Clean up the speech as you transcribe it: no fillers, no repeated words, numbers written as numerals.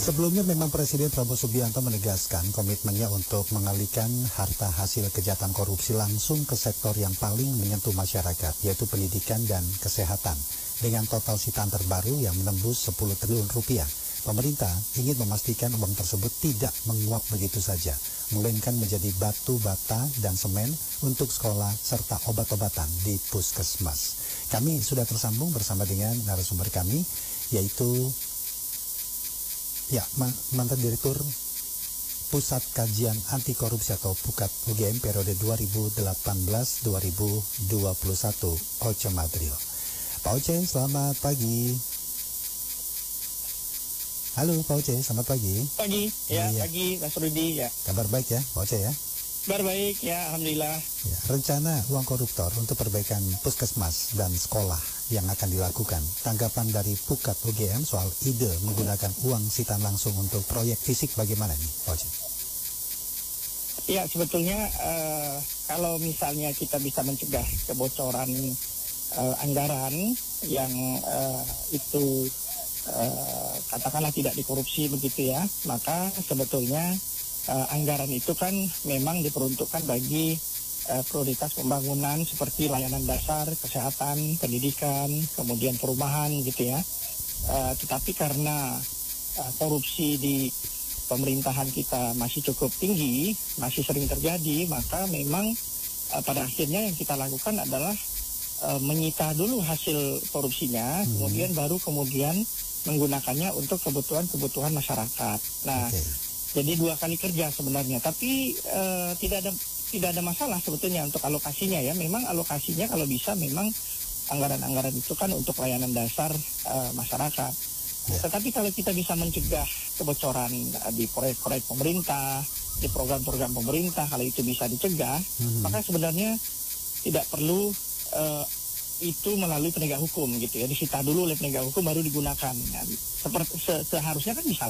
Sebelumnya memang Presiden Prabowo Subianto menegaskan komitmennya untuk mengalihkan harta hasil kejahatan korupsi langsung ke sektor yang paling menyentuh masyarakat, yaitu pendidikan dan kesehatan. Dengan total sitaan terbaru yang menembus 10 triliun rupiah, pemerintah ingin memastikan uang tersebut tidak menguap begitu saja, melainkan menjadi batu bata dan semen untuk sekolah serta obat-obatan di puskesmas. Kami sudah tersambung bersama dengan narasumber kami, yaitu mantan Direktur Pusat Kajian Anti Korupsi atau PUKAT UGM periode 2018-2021, Oce Madril. Pak Oce, selamat pagi. Halo Pak Oce, selamat pagi. Pagi, pagi Mas Rudi ya. Kabar baik ya Pak Oce ya? Kabar baik ya, Alhamdulillah. Ya, rencana uang koruptor untuk perbaikan puskesmas dan sekolah yang akan dilakukan. Tanggapan dari PUKAT UGM soal ide menggunakan uang sitaan langsung untuk proyek fisik bagaimana nih Pak Oce? Ya, sebetulnya kalau misalnya kita bisa mencegah kebocoran anggaran yang itu katakanlah tidak dikorupsi begitu ya, maka sebetulnya anggaran itu kan memang diperuntukkan bagi prioritas pembangunan seperti layanan dasar, kesehatan, pendidikan, kemudian perumahan gitu ya. Tetapi karena korupsi di pemerintahan kita masih cukup tinggi, masih sering terjadi, maka memang pada akhirnya yang kita lakukan adalah menyita dulu hasil korupsinya, kemudian menggunakannya untuk kebutuhan masyarakat. Nah, jadi 2 kali kerja sebenarnya, tapi tidak ada masalah sebetulnya untuk alokasinya ya. Memang alokasinya kalau bisa memang anggaran-anggaran itu kan untuk layanan dasar masyarakat. Tetapi kalau kita bisa mencegah kebocoran di proyek-proyek pemerintah, di program-program pemerintah, kalau itu bisa dicegah, maka sebenarnya tidak perlu itu melalui penegak hukum gitu ya, disita dulu oleh penegak hukum baru digunakan. Seharusnya kan bisa